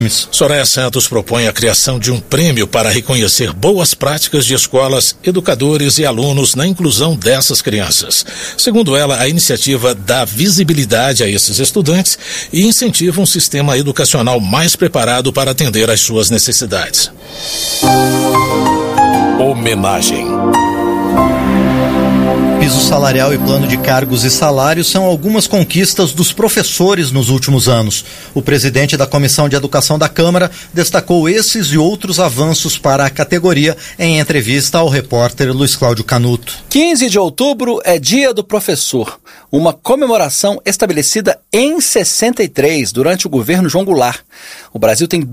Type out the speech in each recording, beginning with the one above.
Soraya Santos propõe a criação de um prêmio para reconhecer boas práticas de escolas, educadores e alunos na inclusão dessas crianças. Segundo ela, a iniciativa dá visibilidade a esses estudantes e incentiva um sistema educacional mais preparado para atender às suas necessidades. Homenagem. Piso salarial e plano de cargos e salários são algumas conquistas dos professores nos últimos anos. O presidente da Comissão de Educação da Câmara destacou esses e outros avanços para a categoria em entrevista ao repórter Luiz Cláudio Canuto. 15 de outubro é Dia do Professor, uma comemoração estabelecida em 63 durante o governo João Goulart. O Brasil tem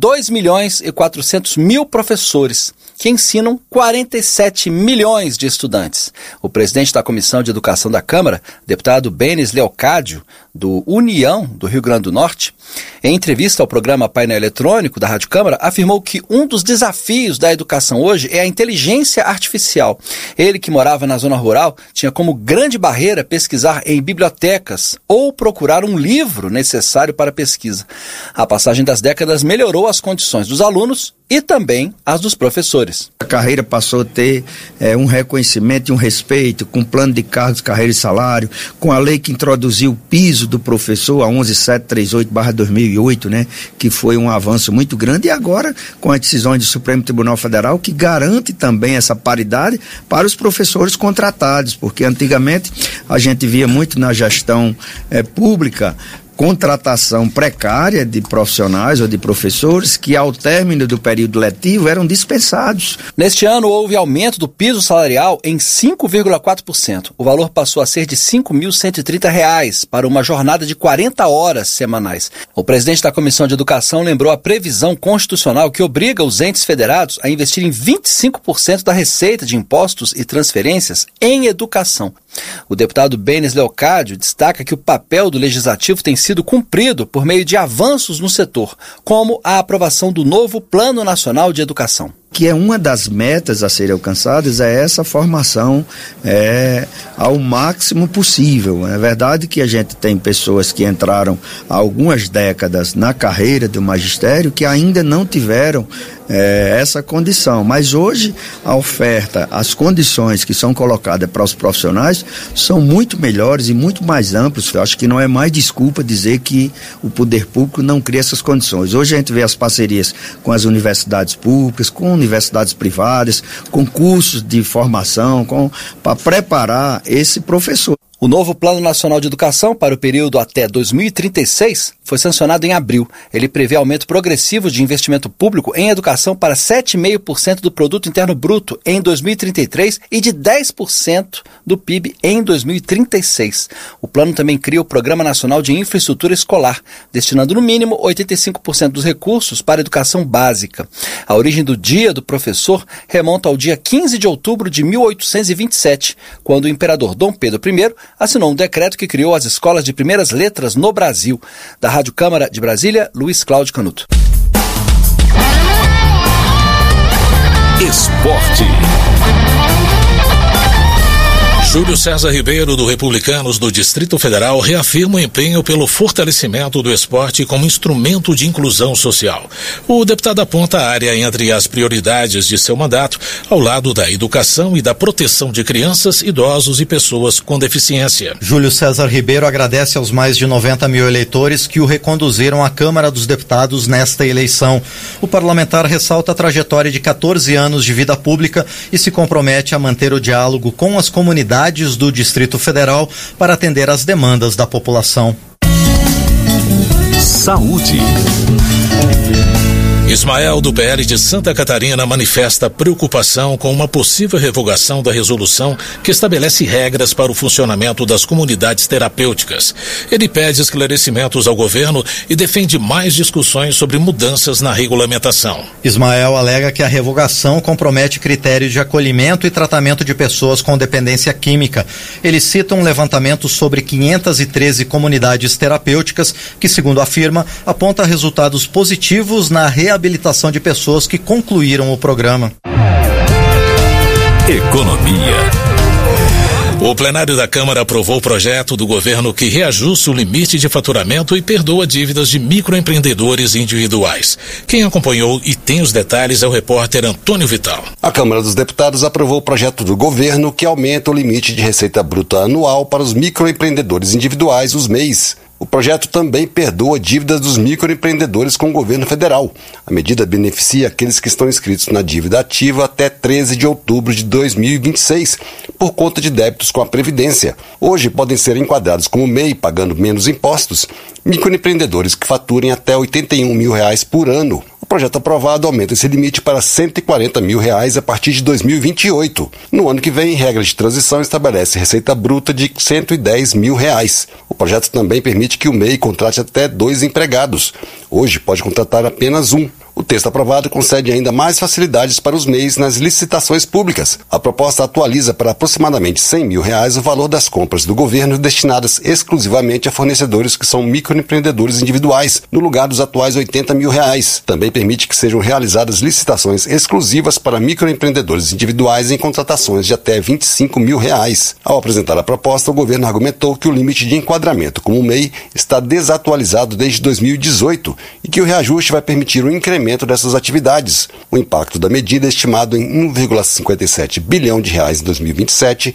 2.400.000 professores que ensinam 47 milhões de estudantes. O presidente da Comissão de Educação da Câmara, deputado Benes Leocádio, do União do Rio Grande do Norte, em entrevista ao programa Painel Eletrônico da Rádio Câmara, afirmou que um dos desafios da educação hoje é a inteligência artificial. Ele, que morava na zona rural, tinha como grande barreira pesquisar em bibliotecas ou procurar um livro necessário para pesquisa. A passagem das décadas melhorou as condições dos alunos e também as dos professores. A carreira passou a ter um reconhecimento e um respeito, com plano de cargos, carreira e salário, com a lei que introduziu o piso do professor, a 11738/2008, né, que foi um avanço muito grande, e agora com as decisões do Supremo Tribunal Federal, que garante também essa paridade para os professores contratados, porque antigamente a gente via muito na gestão pública contratação precária de profissionais ou de professores que, ao término do período letivo, eram dispensados. Neste ano, houve aumento do piso salarial em 5,4%. O valor passou a ser de R$ 5.130 para uma jornada de 40 horas semanais. O presidente da Comissão de Educação lembrou a previsão constitucional que obriga os entes federados a investirem 25% da receita de impostos e transferências em educação. O deputado Benes Leocádio destaca que o papel do legislativo tem sido cumprido por meio de avanços no setor, como a aprovação do novo Plano Nacional de Educação. Que é uma das metas a serem alcançadas, é essa formação ao máximo possível. É verdade que a gente tem pessoas que entraram há algumas décadas na carreira do magistério que ainda não tiveram essa condição, mas hoje a oferta, as condições que são colocadas para os profissionais são muito melhores e muito mais amplas. Eu acho que não é mais desculpa dizer que o poder público não cria essas condições. Hoje a gente vê as parcerias com as universidades públicas, com universidades privadas, com cursos de formação, para preparar esse professor. O novo Plano Nacional de Educação para o período até 2036 foi sancionado em abril. Ele prevê aumento progressivo de investimento público em educação para 7,5% do Produto Interno Bruto em 2033 e de 10% do PIB em 2036. O plano também cria o Programa Nacional de Infraestrutura Escolar, destinando no mínimo 85% dos recursos para a educação básica. A origem do Dia do Professor remonta ao dia 15 de outubro de 1827, quando o imperador Dom Pedro I assinou um decreto que criou as escolas de primeiras letras no Brasil. Da Rádio Câmara de Brasília, Luiz Cláudio Canuto. Esporte. Júlio César Ribeiro, do Republicanos do Distrito Federal, reafirma o empenho pelo fortalecimento do esporte como instrumento de inclusão social. O deputado aponta a área entre as prioridades de seu mandato, ao lado da educação e da proteção de crianças, idosos e pessoas com deficiência. Júlio César Ribeiro agradece aos mais de 90 mil eleitores que o reconduziram à Câmara dos Deputados nesta eleição. O parlamentar ressalta a trajetória de 14 anos de vida pública e se compromete a manter o diálogo com as comunidades do Distrito Federal para atender às demandas da população. Saúde. Ismael, do PL de Santa Catarina, manifesta preocupação com uma possível revogação da resolução que estabelece regras para o funcionamento das comunidades terapêuticas. Ele pede esclarecimentos ao governo e defende mais discussões sobre mudanças na regulamentação. Ismael alega que a revogação compromete critérios de acolhimento e tratamento de pessoas com dependência química. Ele cita um levantamento sobre 513 comunidades terapêuticas que, segundo afirma, aponta resultados positivos na reabilitação de pessoas que concluíram o programa. Economia. O plenário da Câmara aprovou o projeto do governo que reajusta o limite de faturamento e perdoa dívidas de microempreendedores individuais. Quem acompanhou e tem os detalhes é o repórter Antônio Vital. A Câmara dos Deputados aprovou o projeto do governo que aumenta o limite de receita bruta anual para os microempreendedores individuais, os MEIs. O projeto também perdoa dívidas dos microempreendedores com o governo federal. A medida beneficia aqueles que estão inscritos na dívida ativa até 13 de outubro de 2026, por conta de débitos com a Previdência. Hoje podem ser enquadrados como MEI, pagando menos impostos, microempreendedores que faturem até R$81 mil por ano. O projeto aprovado aumenta esse limite para R$140 mil a partir de 2028. No ano que vem, regra de transição estabelece receita bruta de R$110 mil. O projeto também permite que o MEI contrate até 2 empregados. Hoje pode contratar apenas um. O texto aprovado concede ainda mais facilidades para os MEIs nas licitações públicas. A proposta atualiza para aproximadamente R$100 mil o valor das compras do governo destinadas exclusivamente a fornecedores que são microempreendedores individuais, no lugar dos atuais R$80 mil. Também permite que sejam realizadas licitações exclusivas para microempreendedores individuais em contratações de até R$25 mil. Ao apresentar a proposta, o governo argumentou que o limite de enquadramento como MEI está desatualizado desde 2018 e que o reajuste vai permitir o incremento dessas atividades. O impacto da medida é estimado em R$1,57 bilhão em 2027,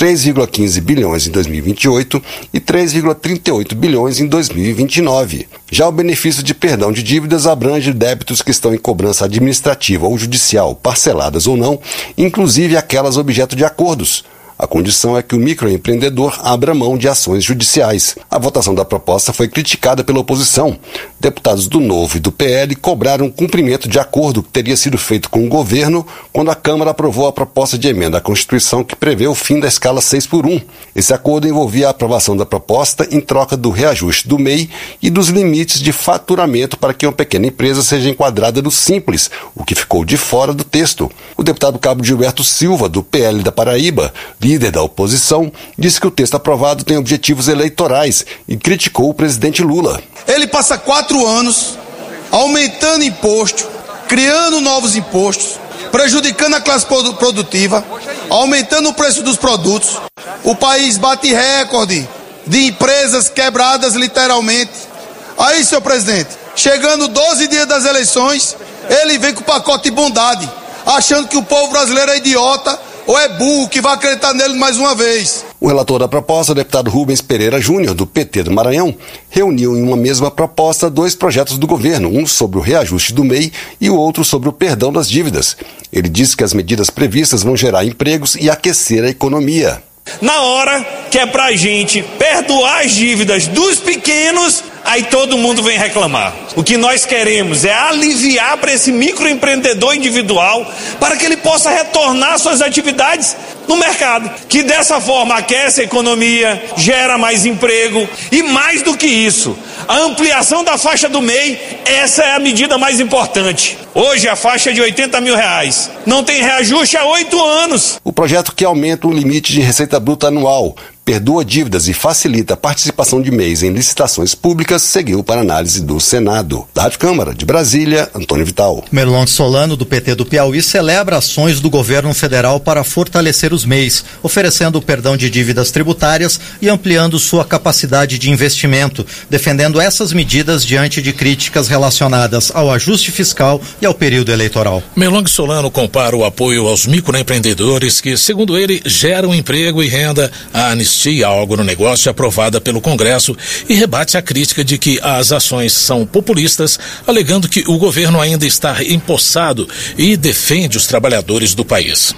3,15 bilhões em 2028 e 3,38 bilhões em 2029. Já o benefício de perdão de dívidas abrange débitos que estão em cobrança administrativa ou judicial, parceladas ou não, inclusive aquelas objeto de acordos. A condição é que o microempreendedor abra mão de ações judiciais. A votação da proposta foi criticada pela oposição. Deputados do Novo e do PL cobraram cumprimento de acordo que teria sido feito com o governo quando a Câmara aprovou a proposta de emenda à Constituição que prevê o fim da escala 6x1. Esse acordo envolvia a aprovação da proposta em troca do reajuste do MEI e dos limites de faturamento para que uma pequena empresa seja enquadrada no Simples, o que ficou de fora do texto. O deputado Cabo Gilberto Silva, do PL da Paraíba, líder da oposição, disse que o texto aprovado tem objetivos eleitorais e criticou o presidente Lula. Ele passa 4 anos aumentando imposto, criando novos impostos, prejudicando a classe produtiva, aumentando o preço dos produtos. O país bate recorde de empresas quebradas literalmente. Aí, senhor presidente, chegando 12 dias das eleições, ele vem com o pacote de bondade, achando que o povo brasileiro é idiota ou é burro que vai acreditar nele mais uma vez. O relator da proposta, o deputado Rubens Pereira Júnior, do PT do Maranhão, reuniu em uma mesma proposta 2 projetos do governo, um sobre o reajuste do MEI e o outro sobre o perdão das dívidas. Ele disse que as medidas previstas vão gerar empregos e aquecer a economia. Na hora que é pra gente perdoar as dívidas dos pequenos, aí todo mundo vem reclamar. O que nós queremos é aliviar para esse microempreendedor individual para que ele possa retornar suas atividades no mercado, que dessa forma aquece a economia, gera mais emprego e mais do que isso, a ampliação da faixa do MEI, essa é a medida mais importante. Hoje a faixa é de R$80 mil, não tem reajuste há 8 anos. O projeto que aumenta o limite de receita bruta anual, perdoa dívidas e facilita a participação de MEIs em licitações públicas seguiu para análise do Senado. Da Rádio Câmara de Brasília, Antônio Vital. Merlong Solano, do PT do Piauí, celebra ações do governo federal para fortalecer os MEIs, oferecendo o perdão de dívidas tributárias e ampliando sua capacidade de investimento, defendendo essas medidas diante de críticas relacionadas ao ajuste fiscal e ao período eleitoral. Merlong Solano compara o apoio aos microempreendedores que, segundo ele, geram emprego e renda à anistia ao agronegócio aprovada pelo Congresso e rebate a crítica de que as ações são populistas, alegando que o governo ainda está empossado e defende os trabalhadores do país.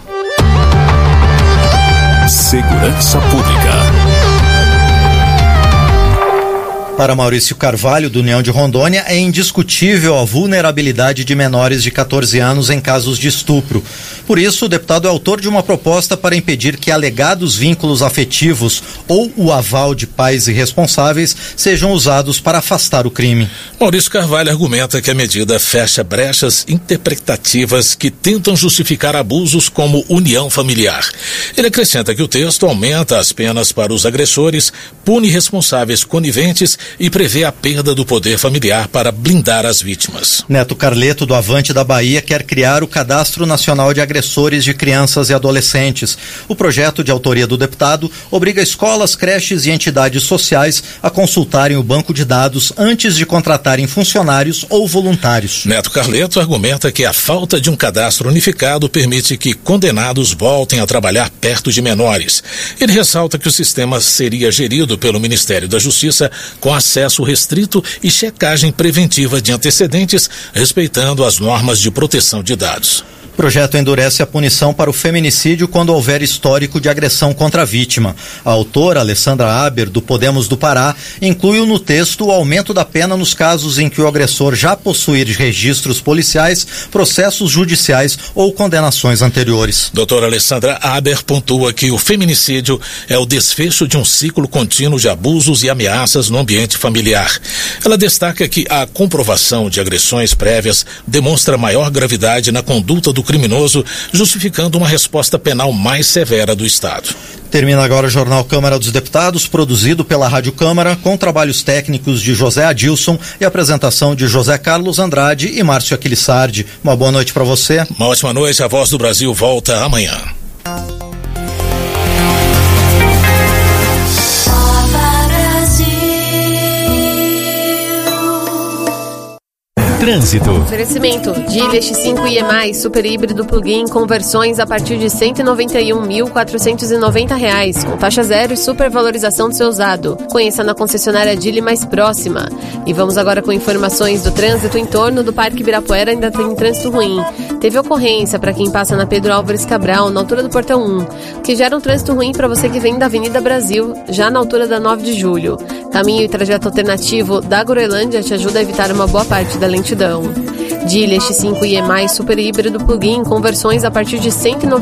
Segurança Pública. Para Maurício Carvalho, do União de Rondônia, é indiscutível a vulnerabilidade de menores de 14 anos em casos de estupro. Por isso, o deputado é autor de uma proposta para impedir que alegados vínculos afetivos ou o aval de pais irresponsáveis sejam usados para afastar o crime. Maurício Carvalho argumenta que a medida fecha brechas interpretativas que tentam justificar abusos como união familiar. Ele acrescenta que o texto aumenta as penas para os agressores, pune responsáveis coniventes e prevê a perda do poder familiar para blindar as vítimas. Neto Carleto, do Avante da Bahia, quer criar o Cadastro Nacional de Agressores de Crianças e Adolescentes. O projeto, de autoria do deputado, obriga escolas, creches e entidades sociais a consultarem o banco de dados antes de contratarem funcionários ou voluntários. Neto Carleto argumenta que a falta de um cadastro unificado permite que condenados voltem a trabalhar perto de menores. Ele ressalta que o sistema seria gerido pelo Ministério da Justiça com acesso restrito e checagem preventiva de antecedentes, respeitando as normas de proteção de dados. O projeto endurece a punição para o feminicídio quando houver histórico de agressão contra a vítima. A autora, Alessandra Aber, do Podemos do Pará, incluiu no texto o aumento da pena nos casos em que o agressor já possuir registros policiais, processos judiciais ou condenações anteriores. Doutora Alessandra Aber pontua que o feminicídio é o desfecho de um ciclo contínuo de abusos e ameaças no ambiente familiar. Ela destaca que a comprovação de agressões prévias demonstra maior gravidade na conduta do criminoso, justificando uma resposta penal mais severa do Estado. Termina agora o Jornal Câmara dos Deputados, produzido pela Rádio Câmara, com trabalhos técnicos de José Adilson e apresentação de José Carlos Andrade e Márcio Aquilissardi. Uma boa noite para você. Uma ótima noite. A Voz do Brasil volta amanhã. Trânsito. Oferecimento Gilha X5 IE+, super híbrido plug-in com versões a partir de R$ 191.490, com taxa zero e supervalorização do seu usado. Conheça na concessionária Gilha mais próxima. E vamos agora com informações do trânsito em torno do Parque Ibirapuera. Ainda tem trânsito ruim. Teve ocorrência para quem passa na Pedro Álvares Cabral, na altura do Portão 1, que gera um trânsito ruim para você que vem da Avenida Brasil, já na altura da 9 de julho. Caminho e trajeto alternativo da Groenlândia te ajuda a evitar uma boa parte da lentidão. Gilha X5 IE+, super híbrido plug-in com versões a partir de R$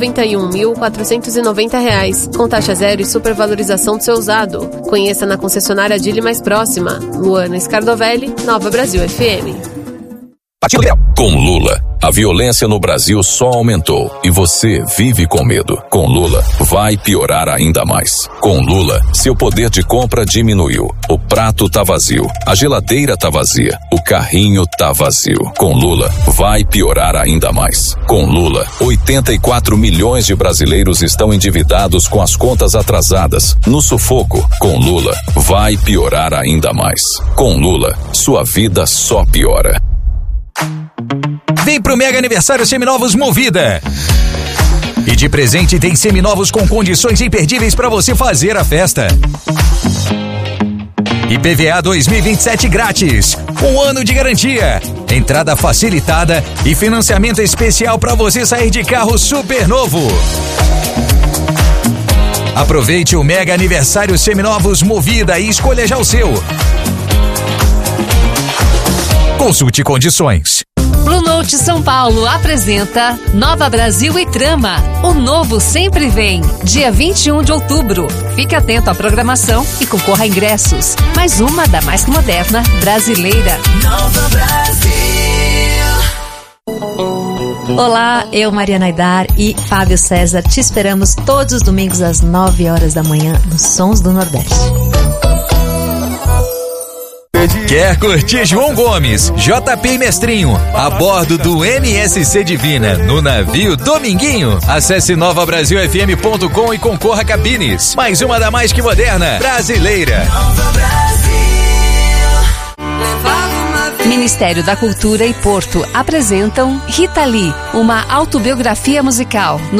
191.490, com taxa zero e supervalorização do seu usado. Conheça na concessionária Gilha mais próxima. Luana Scardovelli, Nova Brasil FM. Com Lula, a violência no Brasil só aumentou e você vive com medo. Com Lula, vai piorar ainda mais. Com Lula, seu poder de compra diminuiu. O prato tá vazio, a geladeira tá vazia, o carrinho tá vazio. Com Lula, vai piorar ainda mais. Com Lula, 84 milhões de brasileiros estão endividados com as contas atrasadas, no sufoco. Com Lula, vai piorar ainda mais. Com Lula, sua vida só piora. Vem pro Mega Aniversário Seminovos Movida. E de presente tem seminovos com condições imperdíveis para você fazer a festa. IPVA 2027 grátis, 1 ano de garantia, entrada facilitada e financiamento especial para você sair de carro super novo. Aproveite o Mega Aniversário Seminovos Movida e escolha já o seu. Consulte condições. Blue Note São Paulo apresenta Nova Brasil e Trama. O novo sempre vem. Dia 21 de outubro. Fique atento à programação e concorra a ingressos. Mais uma da mais moderna brasileira. Nova Brasil. Olá, eu, Mariana Aidar e Fábio César te esperamos todos os domingos às 9 horas da manhã nos Sons do Nordeste. Quer curtir João Gomes, JP e Mestrinho a bordo do MSC Divina no navio Dominguinho? Acesse novabrasilfm.com e concorra a cabines. Mais uma da mais que moderna brasileira. Ministério da Cultura e Porto apresentam Rita Lee, uma autobiografia musical.